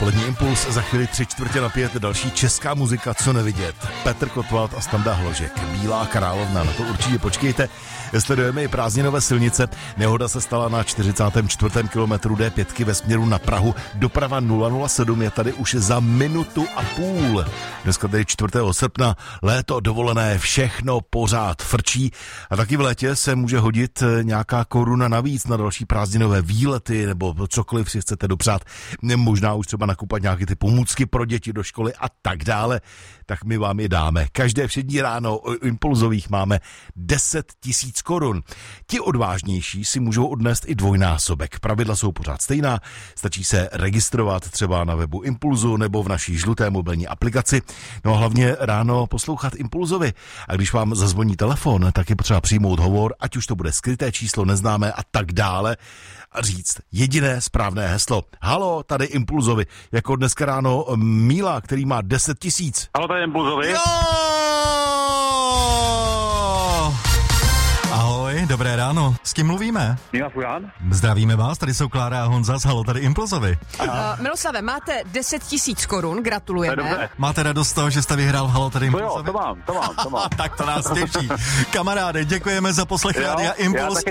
Polední impuls, za chvíli 3:45, další česká muzika, co nevidět. Petr Kotwald a Standa Hložek, Bílá královna, na to určitě počkejte. Sledujeme i prázdninové silnice. Nehoda se stala na 44. kilometru D5 ve směru na Prahu. Doprava 007 je tady už za minutu a půl. Dneska tedy 4. srpna, léto, dovolené, všechno pořád frčí. A taky v létě se může hodit nějaká koruna navíc na další prázdninové výlety nebo cokoliv si chcete dopřát. Možná už třeba nakupat nějaké ty pomůcky pro děti do školy a tak dále. Tak my vám je dáme. Každé všední ráno o impulzových máme 10 000 korun. Ti odvážnější si můžou odnést i dvojnásobek. Pravidla jsou pořád stejná. Stačí se registrovat třeba na webu Impulzu nebo v naší žluté mobilní aplikaci. No a hlavně ráno poslouchat Impulzovi. A když vám zazvoní telefon, tak je potřeba přijmout hovor, ať už to bude skryté číslo, neznámé a tak dále. A říct jediné správné heslo. Halo, tady Impulzovi. Jako dneska ráno Míla, který má 10 000. Halo, tady Impulzovi. Jo! Ahoj, dobré ráno. S kým mluvíme? Míla Fujan. Zdravíme vás, tady jsou Klára a Honza z Halo, tady Impulzovi. Miloslave, máte 10 000 korun, gratulujeme. Dobře. Máte radost z toho, že jste vyhrál Halo, tady To jo, Impulzovi? to mám. Tak to nás těší. Kamaráde, děkujeme za poslech Jo, Rádia Impuls. já taky